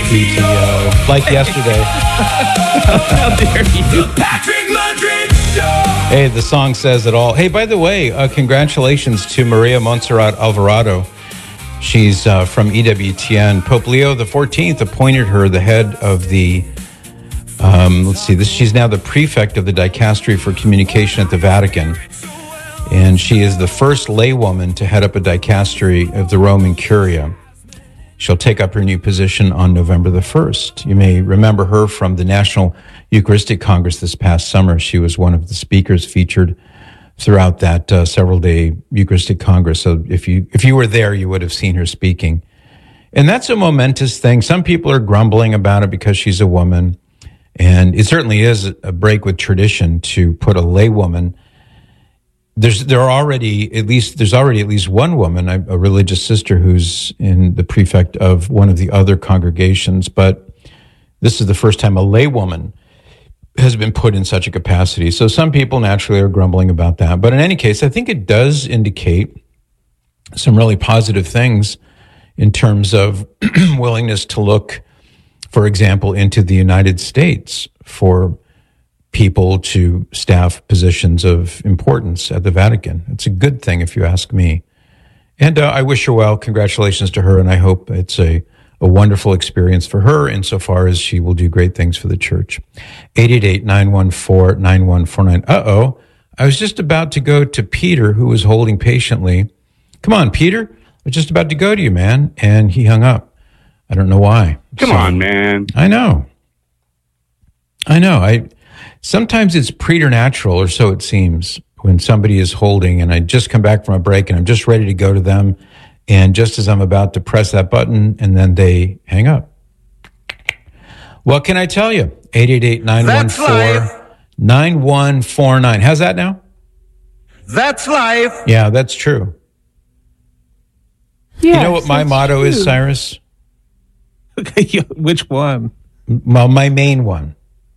PT like yesterday. How dare you? Patrick Lundgren Show. Hey, the song says it all. Hey, by the way, congratulations to Maria Montserrat Alvarado. She's from EWTN. Pope Leo XIV appointed her the head of the, she's now the prefect of the Dicastery for Communication at the Vatican. And she is the first laywoman to head up a dicastery of the Roman Curia. She'll take up her new position on November the 1st. You may remember her from the National Eucharistic Congress this past summer. She was one of the speakers featured throughout that several-day Eucharistic Congress. So if you were there, you would have seen her speaking. And that's a momentous thing. Some people are grumbling about it because she's a woman. And it certainly is a break with tradition to put a laywoman. There's already at least one woman, a religious sister, who's in the prefect of one of the other congregations, but this is the first time a laywoman has been put in such a capacity. So some people naturally are grumbling about that. But in any case, I think it does indicate some really positive things in terms of willingness to look, for example, into the United States for people to staff positions of importance at the Vatican. It's a good thing, if you ask me. And I wish her well. Congratulations to her, and I hope it's a wonderful experience for her insofar as she will do great things for the church. 888-914-9149. Uh-oh. I was just about to go to Peter, who was holding patiently. Come on, Peter. I was just about to go to you, man. And he hung up. I don't know why. Come on, man. I know. Sometimes it's preternatural, or so it seems, when somebody is holding, and I just come back from a break, and I'm just ready to go to them, and just as I'm about to press that button, and then they hang up. What can I tell you? 888-914-9149. How's that now? That's life. Yeah, that's true. Yes, you know what my motto is, Cyrus? Okay, which one? Well, my main one.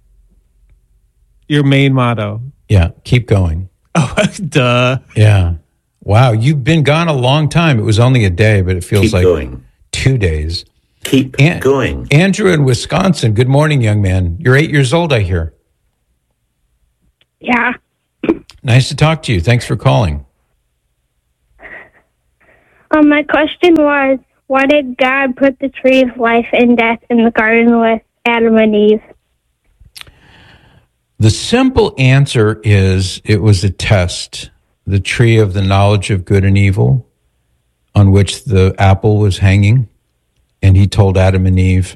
Your main motto. Yeah, keep going. Oh, duh. Yeah. Wow, you've been gone a long time. It was only a day, but it feels Keep like going. 2 days. Keep going. Andrew in Wisconsin, good morning, young man. You're 8 years old, I hear. Yeah. Nice to talk to you. Thanks for calling. My question was, why did God put the tree of life and death in the garden with Adam and Eve? The simple answer is it was a test. The tree of the knowledge of good and evil, on which the apple was hanging, and he told Adam and Eve,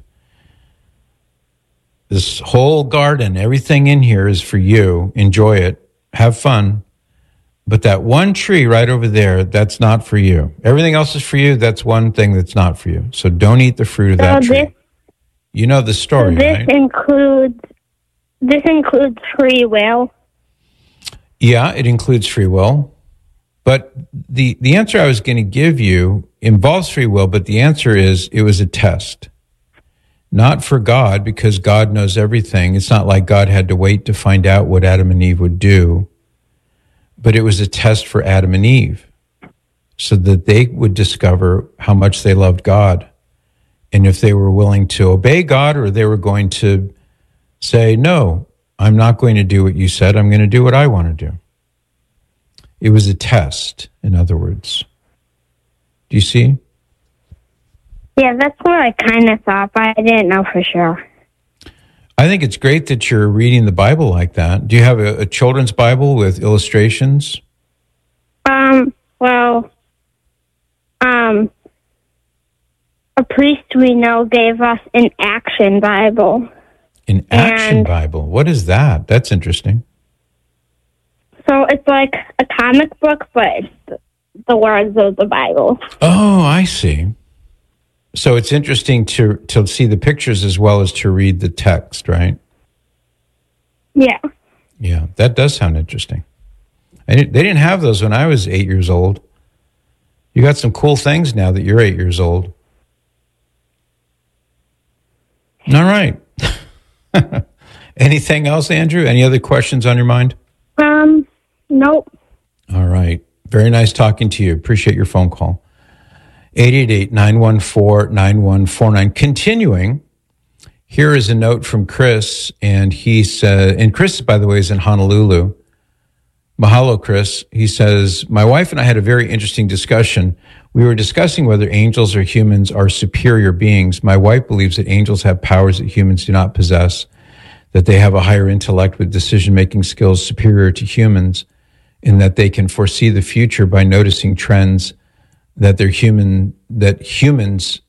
this whole garden, everything in here is for you. Enjoy it. Have fun. But that one tree right over there, that's not for you. Everything else is for you. That's one thing that's not for you. So don't eat the fruit of that tree. You know the story, right? This includes free will. Yeah, it includes free will. But the answer I was going to give you involves free will, but the answer is it was a test. Not for God, because God knows everything. It's not like God had to wait to find out what Adam and Eve would do. But it was a test for Adam and Eve so that they would discover how much they loved God. And if they were willing to obey God, or they were going to say, no, I'm not going to do what you said. I'm going to do what I want to do. It was a test, in other words. Do you see? Yeah, that's what I kind of thought, but I didn't know for sure. I think it's great that you're reading the Bible like that. Do you have a children's Bible with illustrations? A priest we know gave us an action Bible. An action Bible? What is that? That's interesting. So it's like a comic book, but it's the words of the Bible. Oh, I see. So it's interesting to see the pictures as well as to read the text, right? Yeah. Yeah, that does sound interesting. They didn't have those when I was 8 years old. You got some cool things now that you're 8 years old. All right. Anything else, Andrew? Any other questions on your mind? Nope. All right. Very nice talking to you. Appreciate your phone call. 888-914-9149. Continuing Here is a note from Chris, and he said, and Chris, by the way, is in Honolulu. Mahalo, Chris. He says, my wife and I had a very interesting discussion. We were discussing whether angels or humans are superior beings. My wife believes that angels have powers that humans do not possess, that they have a higher intellect with decision-making skills superior to humans, and that they can foresee the future by noticing trends that humans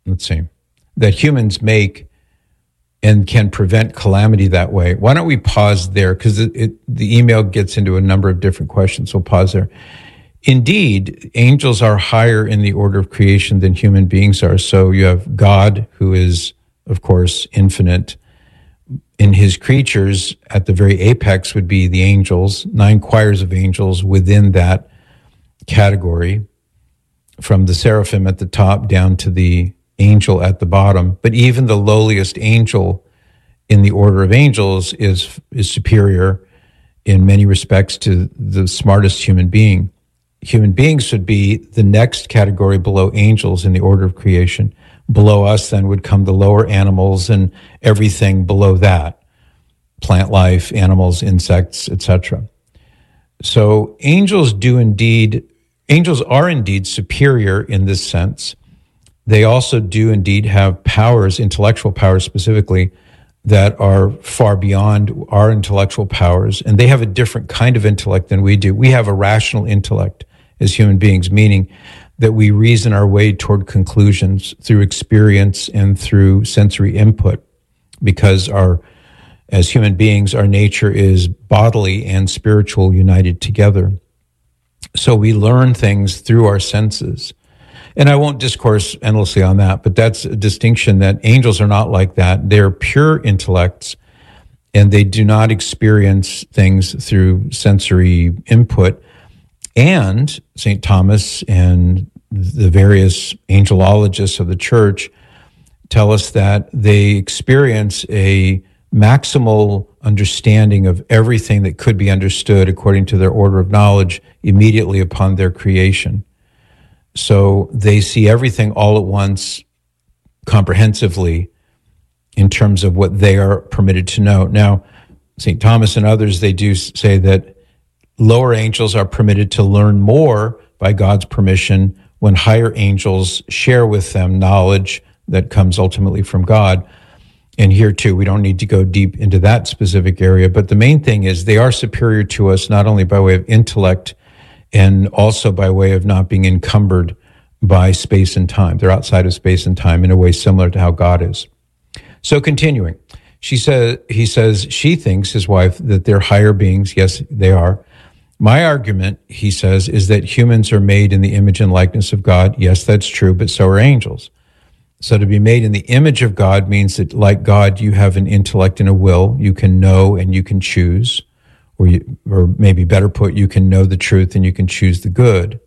make and can prevent calamity that way. Why don't we pause there? Because the email gets into a number of different questions. We'll pause there. Indeed, angels are higher in the order of creation than human beings are. So you have God, who is, of course, infinite. In his creatures, at the very apex would be the angels, 9 choirs of angels within that category, from the seraphim at the top down to the angel at the bottom. But even the lowliest angel in the order of angels is superior in many respects to the smartest human being. Human beings would be the next category below angels in the order of creation. Below us then would come the lower animals and everything below that, plant life, animals, insects, etc. So angels are indeed superior in this sense. They also do indeed have powers, intellectual powers specifically, that are far beyond our intellectual powers. And they have a different kind of intellect than we do. We have a rational intellect as human beings, meaning that we reason our way toward conclusions through experience and through sensory input, because as human beings, our nature is bodily and spiritual united together. So we learn things through our senses. And I won't discourse endlessly on that, but that's a distinction, that angels are not like that. They're pure intellects, and they do not experience things through sensory input. And St. Thomas and the various angelologists of the church tell us that they experience a maximal understanding of everything that could be understood according to their order of knowledge immediately upon their creation. So they see everything all at once, comprehensively, in terms of what they are permitted to know. Now, St. Thomas and others, they do say that lower angels are permitted to learn more by God's permission when higher angels share with them knowledge that comes ultimately from God. And here too, we don't need to go deep into that specific area, but the main thing is they are superior to us, not only by way of intellect, and also by way of not being encumbered by space and time. They're outside of space and time in a way similar to how God is. So continuing, he says she thinks, his wife, that they're higher beings. Yes, they are. My argument, he says, is that humans are made in the image and likeness of God. Yes, that's true, but so are angels. So to be made in the image of God means that, like God, you have an intellect and a will. You can know and you can choose. Or maybe better put, you can know the truth and you can choose the good.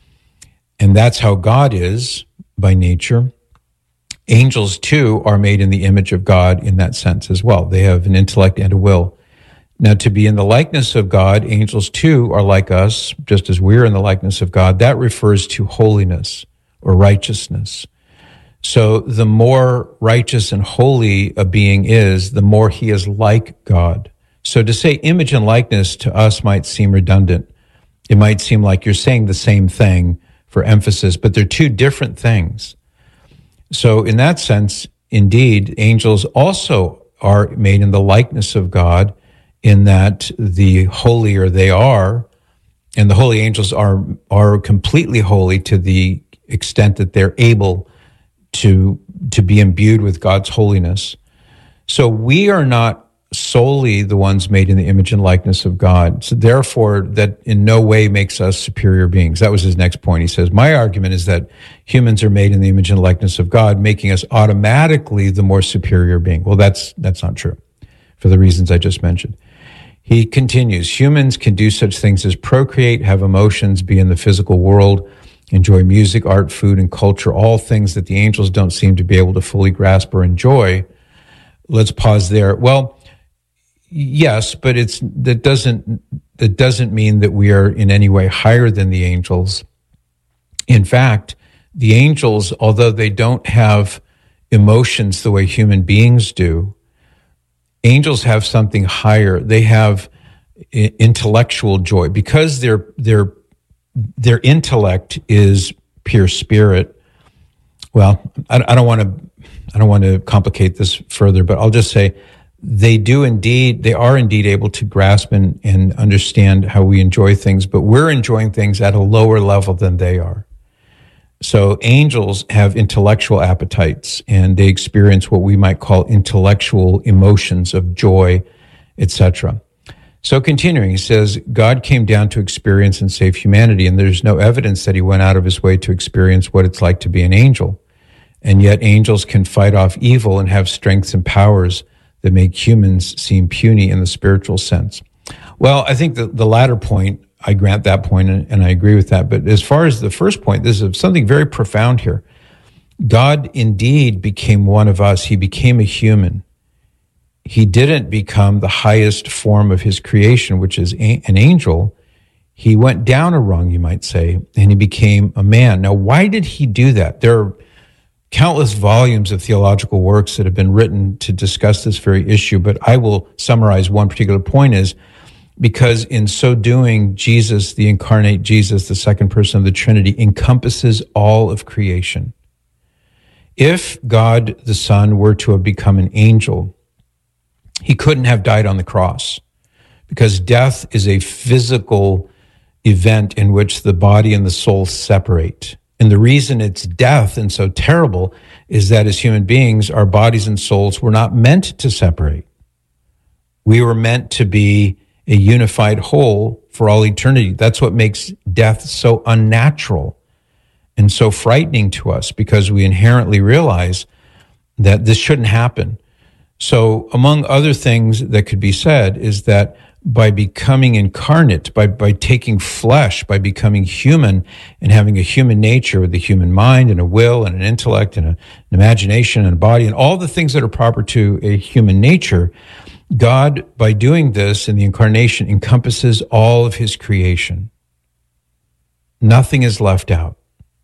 And that's how God is by nature. Angels, too, are made in the image of God in that sense as well. They have an intellect and a will. Now, to be in the likeness of God, angels, too, are like us, just as we're in the likeness of God. That refers to holiness or righteousness. So the more righteous and holy a being is, the more he is like God. So to say image and likeness to us might seem redundant. It might seem like you're saying the same thing for emphasis, but they're two different things. So in that sense, indeed, angels also are made in the likeness of God, in that the holier they are, and the holy angels are completely holy to the extent that they're able to be imbued with God's holiness. So we are not solely the ones made in the image and likeness of God. So therefore, that in no way makes us superior beings. That was his next point. He says, my argument is that humans are made in the image and likeness of God, making us automatically the more superior being. Well, that's not true, for the reasons I just mentioned. He continues, humans can do such things as procreate, have emotions, be in the physical world, enjoy music, art, food, and culture, all things that the angels don't seem to be able to fully grasp or enjoy. Let's pause there. Well, yes, but that doesn't mean that we are in any way higher than the angels. In fact, the angels, although they don't have emotions the way human beings do. Angels have something higher. They have intellectual joy because their intellect is pure spirit. Well, I don't want to complicate this further, but I'll just say they are indeed able to grasp and understand how we enjoy things, but we're enjoying things at a lower level than they are. So angels have intellectual appetites, and they experience what we might call intellectual emotions of joy, etc. So continuing, he says, God came down to experience and save humanity, and there's no evidence that he went out of his way to experience what it's like to be an angel. And yet angels can fight off evil and have strengths and powers that make humans seem puny in the spiritual sense. Well, I think the latter point, I grant that point, and I agree with that. But as far as the first point, this is something very profound here. God indeed became one of us. He became a human. He didn't become the highest form of his creation, which is an angel. He went down a rung, you might say, and he became a man. Now, why did he do that? There are countless volumes of theological works that have been written to discuss this very issue, but I will summarize one particular point is because in so doing, Jesus, the incarnate Jesus, the second person of the Trinity, encompasses all of creation. If God the Son were to have become an angel, he couldn't have died on the cross because death is a physical event in which the body and the soul separate. And the reason it's death and so terrible is that as human beings, our bodies and souls were not meant to separate. We were meant to be a unified whole for all eternity. That's what makes death so unnatural and so frightening to us, because we inherently realize that this shouldn't happen. So among other things that could be said is that by becoming incarnate, by taking flesh, by becoming human and having a human nature with a human mind and a will and an intellect and an imagination and a body and all the things that are proper to a human nature, God, by doing this in the incarnation, encompasses all of his creation. Nothing is left out.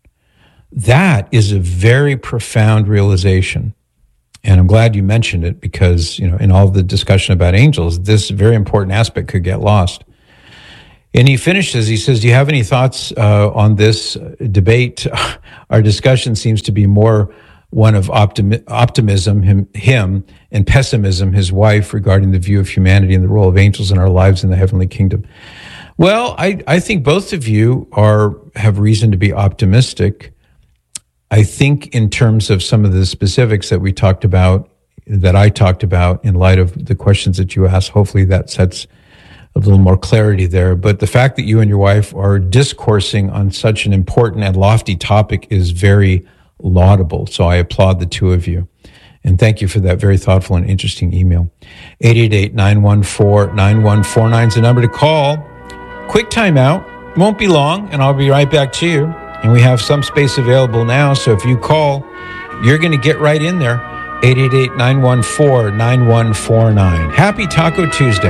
That is a very profound realization. And I'm glad you mentioned it because, in all the discussion about angels, this very important aspect could get lost. And he finishes, he says, do you have any thoughts on this debate? Our discussion seems to be more one of optimism, him, and pessimism, his wife, regarding the view of humanity and the role of angels in our lives in the heavenly kingdom. Well, I think both of you have reason to be optimistic. I think in terms of some of the specifics that I talked about in light of the questions that you asked, hopefully that sets a little more clarity there. But the fact that you and your wife are discoursing on such an important and lofty topic is very laudable. So I applaud the two of you. And thank you for that very thoughtful and interesting email. 888-914-9149 is the number to call. Quick timeout. Won't be long, and I'll be right back to you. And we have some space available now, so if you call, you're going to get right in there. 888-914-9149. Happy Taco Tuesday.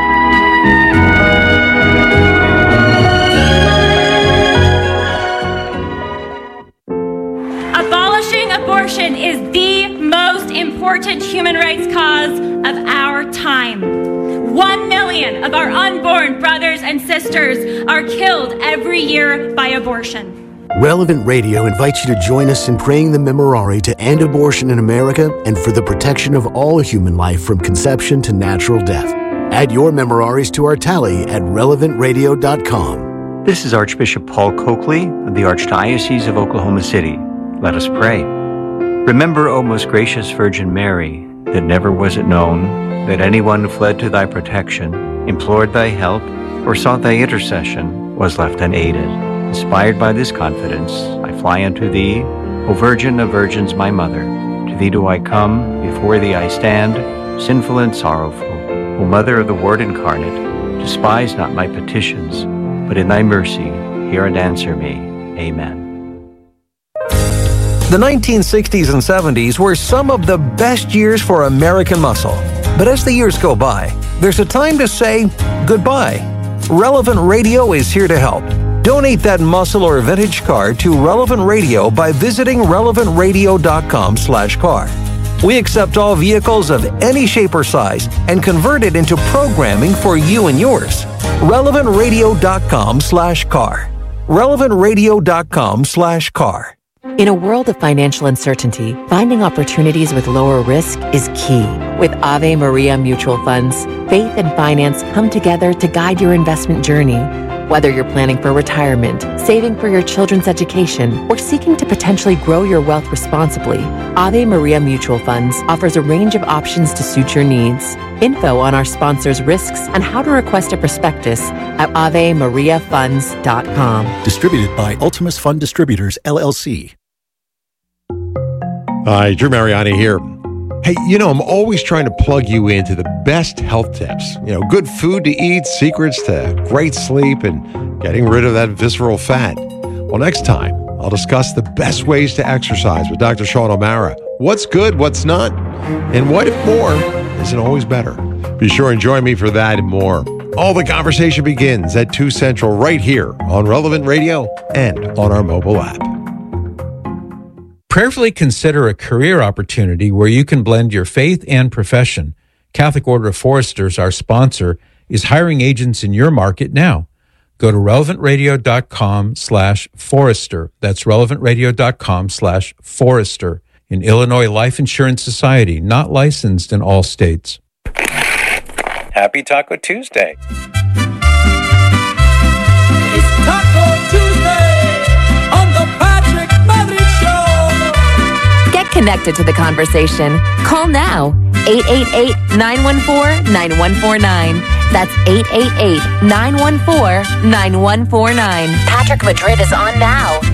Abolishing abortion is the most important human rights cause of our time. 1 million of our unborn brothers and sisters are killed every year by abortion. Relevant Radio invites you to join us in praying the Memorare to end abortion in America and for the protection of all human life from conception to natural death. Add your memoraries to our tally at relevantradio.com. This is Archbishop Paul Coakley of the Archdiocese of Oklahoma City. Let us pray. Remember, O most gracious Virgin Mary, that never was it known that anyone who fled to thy protection, implored thy help, or sought thy intercession was left unaided. Inspired by this confidence, I fly unto thee, O Virgin of Virgins, my Mother. To thee do I come, before thee I stand, sinful and sorrowful. O Mother of the Word incarnate, despise not my petitions, but in thy mercy hear and answer me. Amen. The 1960s and 70s were some of the best years for American muscle. But as the years go by, there's a time to say goodbye. Relevant Radio is here to help. Donate that muscle or vintage car to Relevant Radio by visiting relevantradio.com/car. We accept all vehicles of any shape or size and convert it into programming for you and yours. relevantradio.com/car. relevantradio.com/car. In a world of financial uncertainty, finding opportunities with lower risk is key. With Ave Maria Mutual Funds, faith and finance come together to guide your investment journey. Whether you're planning for retirement, saving for your children's education, or seeking to potentially grow your wealth responsibly, Ave Maria Mutual Funds offers a range of options to suit your needs. Info on our sponsors' risks and how to request a prospectus at AveMariaFunds.com. Distributed by Ultimus Fund Distributors, LLC. Hi, Drew Mariani here. Hey, I'm always trying to plug you into the best health tips. Good food to eat, secrets to great sleep, and getting rid of that visceral fat. Well, next time, I'll discuss the best ways to exercise with Dr. Sean O'Mara. What's good, what's not, and what if more isn't always better. Be sure and join me for that and more. All the conversation begins at 2 Central right here on Relevant Radio and on our mobile app. Prayerfully consider a career opportunity where you can blend your faith and profession. Catholic Order of Foresters, our sponsor, is hiring agents in your market now. Go to relevantradio.com/Forester. That's relevantradio.com/Forester. An Illinois Life Insurance Society, not licensed in all states. Happy Taco Tuesday. It's Taco Tuesday on the Patrick Madrid Show. Get connected to the conversation. Call now. 888-914-9149. That's 888-914-9149. Patrick Madrid is on now.